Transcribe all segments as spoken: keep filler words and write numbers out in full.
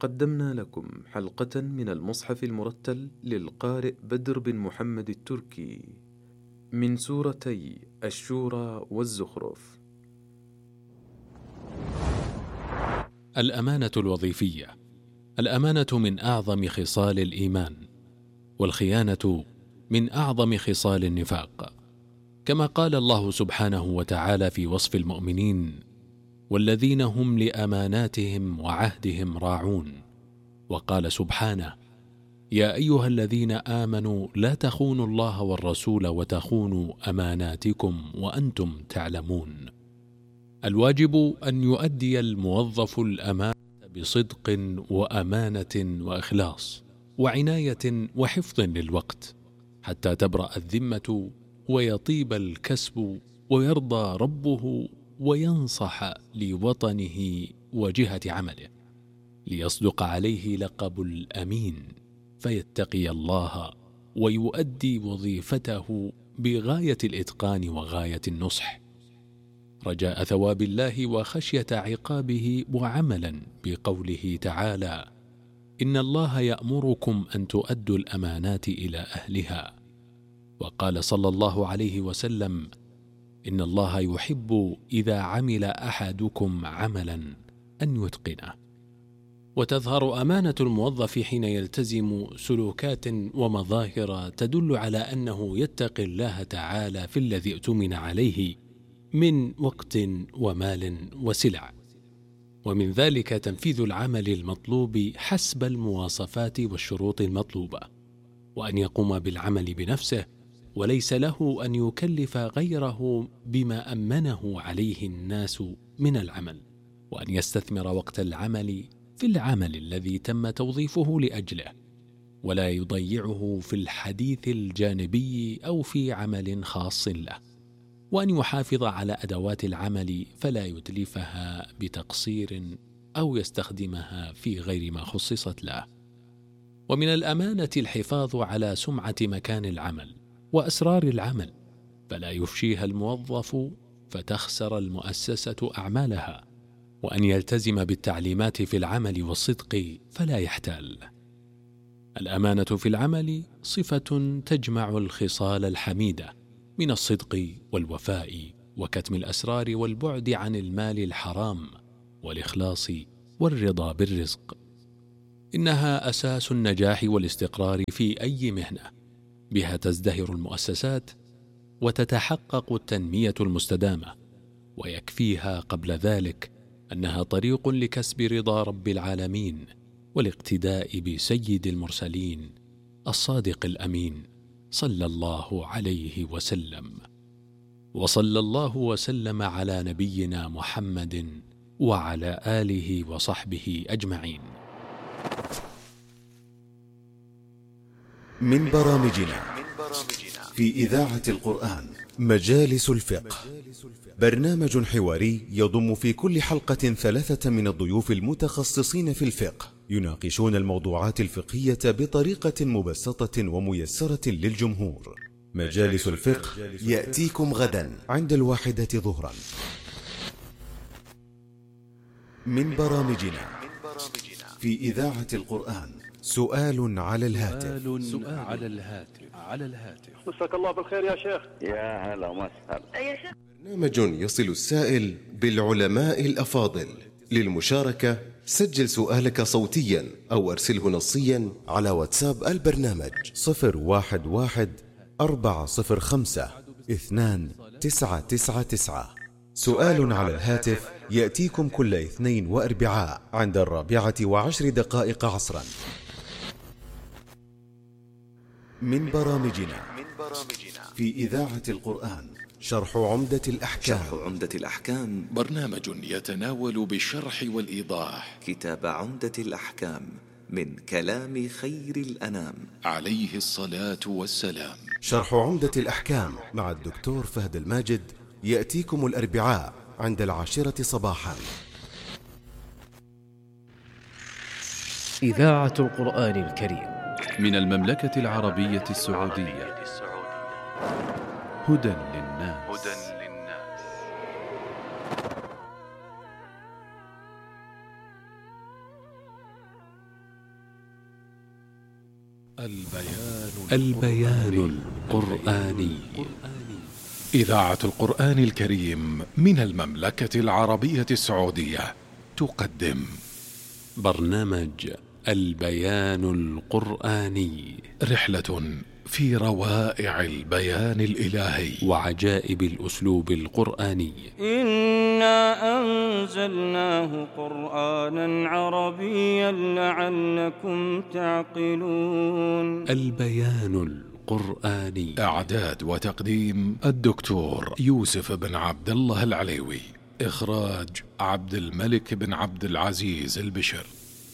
قدمنا لكم حلقة من المصحف المرتل للقارئ بدر بن محمد التركي من سورتي الشورى والزخرف. الأمانة الوظيفية. الأمانة من أعظم خصال الإيمان، والخيانة من أعظم خصال النفاق، كما قال الله سبحانه وتعالى في وصف المؤمنين: والذين هم لأماناتهم وعهدهم راعون. وقال سبحانه: يا أيها الذين آمنوا لا تخونوا الله والرسول وتخونوا أماناتكم وأنتم تعلمون. الواجب أن يؤدي الموظف الأمانة بصدق وأمانة وإخلاص وعناية وحفظ للوقت، حتى تبرأ الذمة ويطيب الكسب ويرضى ربه وينصح لوطنه وجهة عمله، ليصدق عليه لقب الأمين، فيتقي الله ويؤدي وظيفته بغاية الإتقان وغاية النصح، رجاء ثواب الله وخشية عقابه، وعملا بقوله تعالى: إن الله يأمركم أن تؤدوا الأمانات إلى أهلها. وقال صلى الله عليه وسلم: إن الله يحب إذا عمل أحدكم عملا أن يتقنه. وتظهر أمانة الموظف حين يلتزم سلوكات ومظاهر تدل على أنه يتقي الله تعالى في الذي اؤتمن عليه من وقت ومال وسلع، ومن ذلك تنفيذ العمل المطلوب حسب المواصفات والشروط المطلوبة، وأن يقوم بالعمل بنفسه وليس له أن يكلف غيره بما أمنه عليه الناس من العمل، وأن يستثمر وقت العمل في العمل الذي تم توظيفه لأجله، ولا يضيعه في الحديث الجانبي أو في عمل خاص له، وأن يحافظ على أدوات العمل فلا يتلفها بتقصير أو يستخدمها في غير ما خصصت له. ومن الأمانة الحفاظ على سمعة مكان العمل وأسرار العمل، فلا يفشيها الموظف فتخسر المؤسسة أعمالها، وأن يلتزم بالتعليمات في العمل والصدق فلا يحتال. الأمانة في العمل صفة تجمع الخصال الحميدة من الصدق والوفاء وكتم الأسرار والبعد عن المال الحرام والإخلاص والرضا بالرزق. إنها أساس النجاح والاستقرار في أي مهنة، بها تزدهر المؤسسات وتتحقق التنمية المستدامة، ويكفيها قبل ذلك أنها طريق لكسب رضا رب العالمين والاقتداء بسيد المرسلين الصادق الأمين صلى الله عليه وسلم. وصلى الله وسلم على نبينا محمد وعلى آله وصحبه أجمعين. من برامجنا في إذاعة القرآن مجالس الفقه، برنامج حواري يضم في كل حلقة ثلاثة من الضيوف المتخصصين في الفقه، يناقشون الموضوعات الفقهية بطريقة مبسطة وميسرة للجمهور. مجالس الفقه يأتيكم غدا عند الواحدة ظهرا. من برامجنا في إذاعة القرآن سؤال على الهاتف. سؤال على الهاتف على الهاتف مساك الله بالخير يا شيخ. يا هلا وسهلا. يا شيخ، برنامج يصل السائل بالعلماء الأفاضل. للمشاركة سجل سؤالك صوتيا أو أرسله نصيا على واتساب البرنامج صفر واحد واحد أربعة صفر خمسة اثنان تسعة تسعة تسعة. سؤال على الهاتف يأتيكم كل اثنين وأربعاء عند الرابعة وعشر دقائق عصرا. من برامجنا في إذاعة القرآن شرح عمدة الأحكام. شرح عمدة الأحكام برنامج يتناول بالشرح والإيضاح كتاب عمدة الأحكام من كلام خير الأنام عليه الصلاة والسلام. شرح عمدة الأحكام مع الدكتور فهد الماجد يأتيكم الأربعاء عند العاشرة صباحا. إذاعة القرآن الكريم من المملكة العربية السعودية. هدى للناس. البيان البيان القرآني. إذاعة القرآن الكريم من المملكة العربية السعودية تقدم برنامج البيان القرآني، رحلة في روائع البيان الإلهي وعجائب الأسلوب القرآني. إنا أنزلناه قرآنا عربيا لعلكم تعقلون. البيان القرآني. إعداد وتقديم الدكتور يوسف بن عبد الله العليوي، إخراج عبد الملك بن عبد العزيز البشر.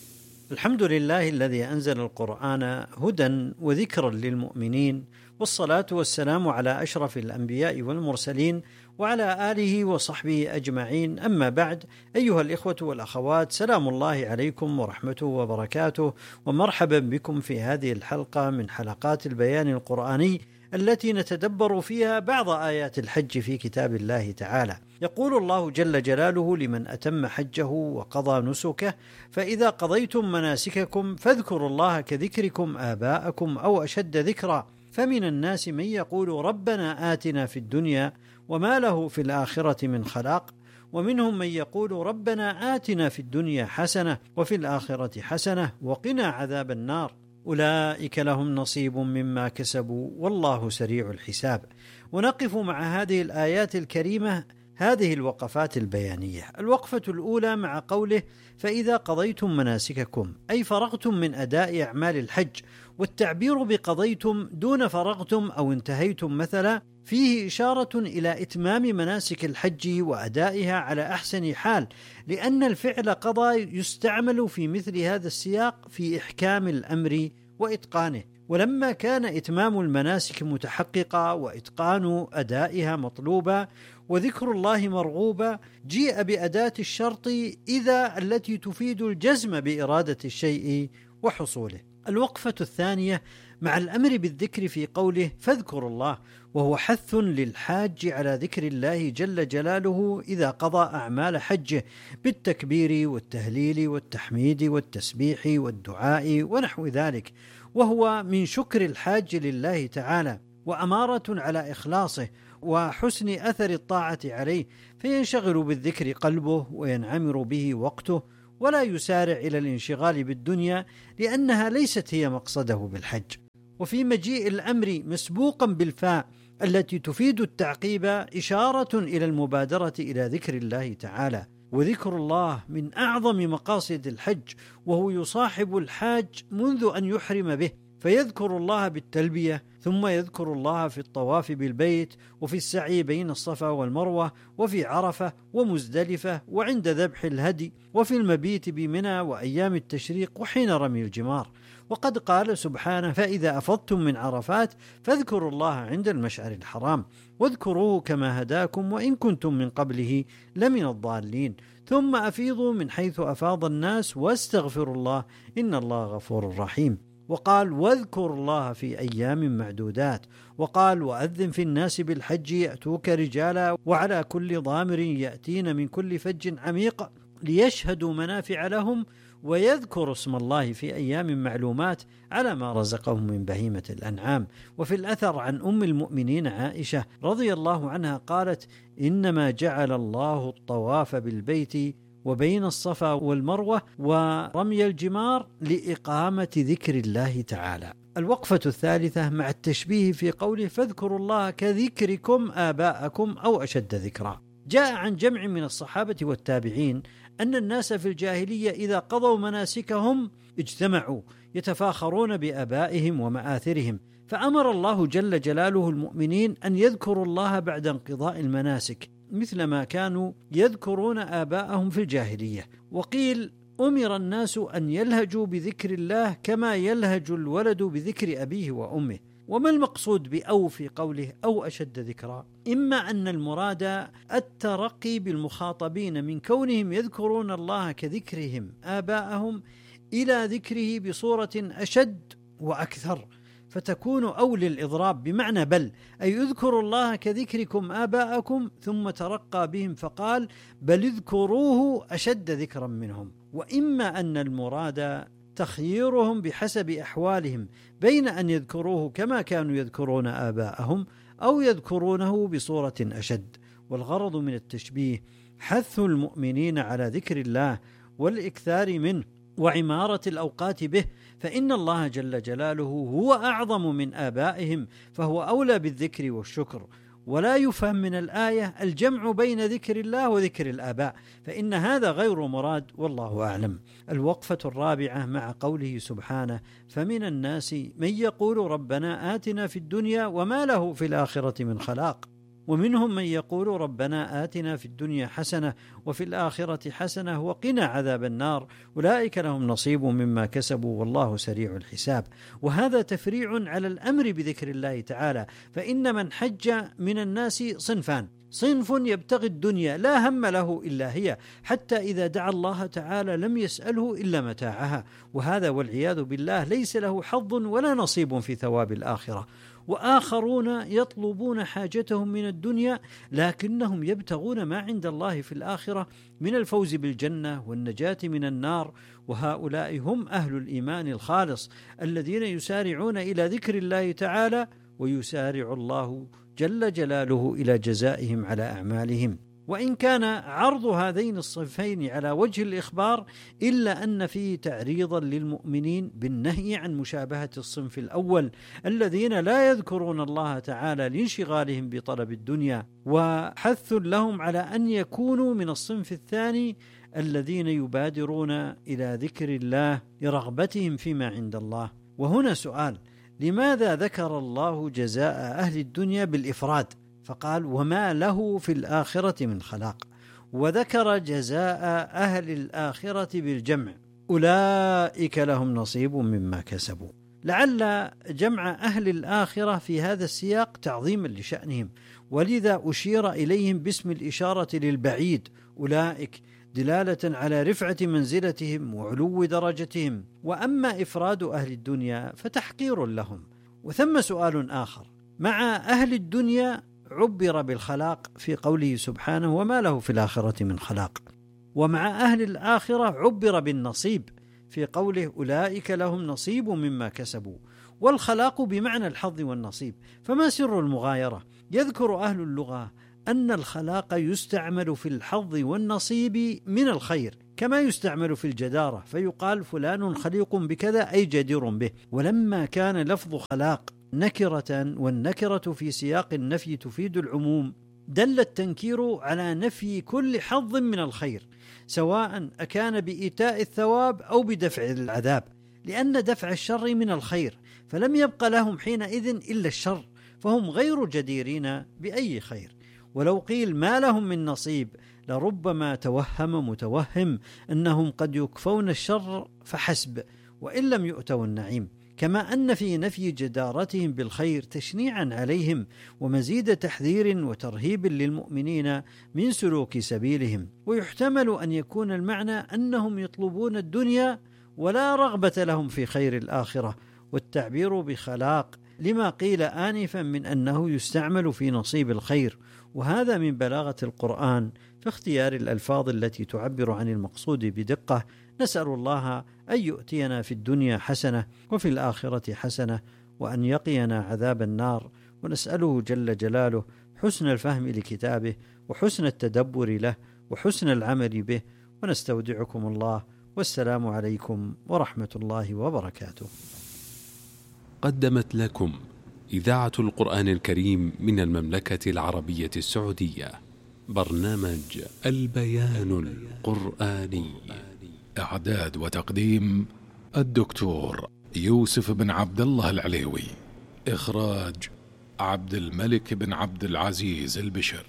الحمد لله الذي أنزل القرآن هدى وذكرا للمؤمنين، والصلاة والسلام على أشرف الأنبياء والمرسلين وعلى آله وصحبه أجمعين. أما بعد، أيها الإخوة والأخوات، سلام الله عليكم ورحمته وبركاته، ومرحبا بكم في هذه الحلقة من حلقات البيان القرآني التي نتدبر فيها بعض آيات الحج في كتاب الله تعالى. يقول الله جل جلاله لمن أتم حجه وقضى نسكه: فإذا قضيتم مناسككم فاذكروا الله كذكركم آباءكم أو أشد ذكرا، فمن الناس من يقول ربنا آتنا في الدنيا وما له في الآخرة من خلاق، ومنهم من يقول ربنا آتنا في الدنيا حسنة وفي الآخرة حسنة وقنا عذاب النار، أولئك لهم نصيب مما كسبوا والله سريع الحساب. ونقف مع هذه الآيات الكريمة هذه الوقفات البيانية. الوقفة الأولى مع قوله: فإذا قضيتم مناسككم، أي فرغتم من أداء أعمال الحج. والتعبير بقضيتم دون فرغتم أو انتهيتم مثلا فيه إشارة إلى إتمام مناسك الحج وأدائها على أحسن حال، لأن الفعل قضى يستعمل في مثل هذا السياق في إحكام الأمر وإتقانه. ولما كان إتمام المناسك متحققا وإتقان أدائها مطلوبا وذكر الله مرغوبا، جيء بأداة الشرط إذا التي تفيد الجزم بإرادة الشيء وحصوله. الوقفة الثانية مع الأمر بالذكر في قوله: فاذكروا الله، وهو حث للحاج على ذكر الله جل جلاله إذا قضى أعمال حجه بالتكبير والتهليل والتحميد والتسبيح والدعاء ونحو ذلك، وهو من شكر الحاج لله تعالى وأمارة على إخلاصه وحسن أثر الطاعة عليه، فينشغل بالذكر قلبه وينعمر به وقته، ولا يسارع إلى الانشغال بالدنيا لأنها ليست هي مقصده بالحج. وفي مجيء الأمر مسبوقا بالفاء التي تفيد التعقيب إشارة إلى المبادرة إلى ذكر الله تعالى. وذكر الله من أعظم مقاصد الحج، وهو يصاحب الحاج منذ أن يحرم به، فيذكر الله بالتلبية، ثم يذكر الله في الطواف بالبيت، وفي السعي بين الصفا والمروة، وفي عرفة ومزدلفة، وعند ذبح الهدي، وفي المبيت بمنى وأيام التشريق وحين رمي الجمار. وقد قال سبحانه: فإذا أفضتم من عرفات فاذكروا الله عند المشعر الحرام واذكروه كما هداكم وإن كنتم من قبله لمن الضالين، ثم أفيضوا من حيث أفاض الناس واستغفروا الله إن الله غفور رحيم. وقال: واذكروا الله في أيام معدودات. وقال: وأذن في الناس بالحج يأتوك رجالا وعلى كل ضامر يأتين من كل فج عميق ليشهدوا منافع لهم ويذكروا اسم الله في أيام معلومات على ما رزقهم من بهيمة الأنعام. وفي الأثر عن أم المؤمنين عائشة رضي الله عنها قالت: إنما جعل الله الطواف بالبيت وبين الصفا والمروة ورمي الجمار لإقامة ذكر الله تعالى. الوقفة الثالثة مع التشبيه في قوله: فاذكروا الله كذكركم آباءكم أو أشد ذكرا. جاء عن جمع من الصحابة والتابعين أن الناس في الجاهلية إذا قضوا مناسكهم اجتمعوا يتفاخرون بآبائهم ومآثرهم، فأمر الله جل جلاله المؤمنين أن يذكروا الله بعد انقضاء المناسك مثل ما كانوا يذكرون آباءهم في الجاهلية. وقيل: أمر الناس أن يلهجوا بذكر الله كما يلهج الولد بذكر أبيه وأمه. وما المقصود بأو في قوله أو أشد ذكرا؟ إما أن المراد الترقي بالمخاطبين من كونهم يذكرون الله كذكرهم آباءهم إلى ذكره بصورة أشد وأكثر، فتكون أو للإضراب بمعنى بل، أي اذكروا الله كذكركم آباءكم، ثم ترقى بهم فقال: بل اذكروه أشد ذكرا منهم. وإما أن المراد تخييرهم بحسب أحوالهم بين أن يذكروه كما كانوا يذكرون آباءهم أو يذكرونه بصورة أشد. والغرض من التشبيه حث المؤمنين على ذكر الله والإكثار منه وعمارة الأوقات به، فإن الله جل جلاله هو أعظم من آبائهم، فهو أولى بالذكر والشكر. ولا يفهم من الآية الجمع بين ذكر الله وذكر الآباء، فإن هذا غير مراد، والله أعلم. الوقفة الرابعة مع قوله سبحانه: فمن الناس من يقول ربنا آتنا في الدنيا وما له في الآخرة من خلاق، ومنهم من يقول ربنا آتنا في الدنيا حسنة وفي الآخرة حسنة وقنا عذاب النار، أولئك لهم نصيب مما كسبوا والله سريع الحساب. وهذا تفريع على الأمر بذكر الله تعالى، فإن من حج من الناس صنفان: صنف يبتغي الدنيا لا هم له إلا هي، حتى إذا دعا الله تعالى لم يسأله إلا متاعها، وهذا والعياذ بالله ليس له حظ ولا نصيب في ثواب الآخرة. وآخرون يطلبون حاجتهم من الدنيا لكنهم يبتغون ما عند الله في الآخرة من الفوز بالجنة والنجاة من النار، وهؤلاء هم أهل الإيمان الخالص الذين يسارعون إلى ذكر الله تعالى، ويسارع الله جل جلاله إلى جزائهم على أعمالهم. وإن كان عرض هذين الصنفين على وجه الإخبار، إلا أن فيه تعريضا للمؤمنين بالنهي عن مشابهة الصنف الأول الذين لا يذكرون الله تعالى لانشغالهم بطلب الدنيا، وحث لهم على أن يكونوا من الصنف الثاني الذين يبادرون إلى ذكر الله لرغبتهم فيما عند الله. وهنا سؤال: لماذا ذكر الله جزاء أهل الدنيا بالإفراد فقال وما له في الآخرة من خلاق، وذكر جزاء أهل الآخرة بالجمع أولئك لهم نصيب مما كسبوا؟ لعل جمع أهل الآخرة في هذا السياق تعظيما لشأنهم، ولذا أشير إليهم باسم الإشارة للبعيد أولئك، دلالة على رفعة منزلتهم وعلو درجتهم. وأما إفراد أهل الدنيا فتحقير لهم. وثم سؤال آخر: مع أهل الدنيا عبر بالخلاق في قوله سبحانه وما له في الآخرة من خلاق، ومع أهل الآخرة عبر بالنصيب في قوله أولئك لهم نصيب مما كسبوا، والخلاق بمعنى الحظ والنصيب. فما سر المغايرة؟ يذكر أهل اللغة أن الخلاق يستعمل في الحظ والنصيب من الخير كما يستعمل في الجدارة، فيقال فلان خليق بكذا أي جدير به. ولما كان لفظ خلاق نكرة، والنكرة في سياق النفي تفيد العموم، دل التنكير على نفي كل حظ من الخير، سواء أكان بإيتاء الثواب أو بدفع العذاب، لأن دفع الشر من الخير، فلم يبق لهم حينئذ إلا الشر، فهم غير جديرين بأي خير. ولو قيل ما لهم من نصيب لربما توهم متوهم أنهم قد يكفون الشر فحسب وإن لم يؤتوا النعيم، كما أن في نفي جدارتهم بالخير تشنيعا عليهم ومزيد تحذير وترهيب للمؤمنين من سلوك سبيلهم. ويحتمل أن يكون المعنى أنهم يطلبون الدنيا ولا رغبة لهم في خير الآخرة، والتعبير بخلاق لما قيل آنفا من أنه يستعمل في نصيب الخير. وهذا من بلاغة القرآن في اختيار الألفاظ التي تعبر عن المقصود بدقة. نسأل الله أن يؤتينا في الدنيا حسنة وفي الآخرة حسنة، وأن يقينا عذاب النار، ونسأله جل جلاله حسن الفهم لكتابه وحسن التدبر له وحسن العمل به. ونستودعكم الله، والسلام عليكم ورحمة الله وبركاته. قدمت لكم إذاعة القرآن الكريم من المملكة العربية السعودية برنامج البيان القرآني. إعداد وتقديم الدكتور يوسف بن عبد الله العليوي. إخراج عبد الملك بن عبد العزيز البشر.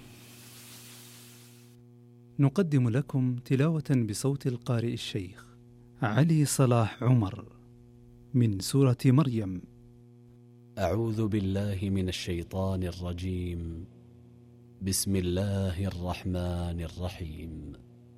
نقدم لكم تلاوة بصوت القارئ الشيخ علي صلاح عمر من سورة مريم. أعوذ بالله من الشيطان الرجيم. بسم الله الرحمن الرحيم.